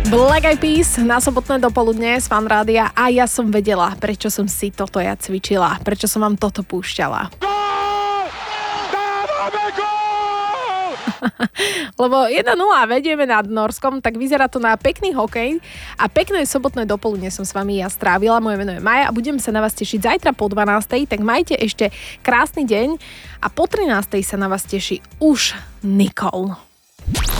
Black Eyed Peas na sobotné dopoludne z Fan Rádia a ja som vedela, prečo som si toto ja cvičila, prečo som vám toto púšťala. Lebo 1-0 vedieme nad Norskom, tak vyzerá to na pekný hokej a pekné sobotné dopoludne som s vami ja strávila. Moje meno je Maja a budem sa na vás tešiť zajtra po 12. Tak majte ešte krásny deň a po 13. sa na vás teší už Nicole.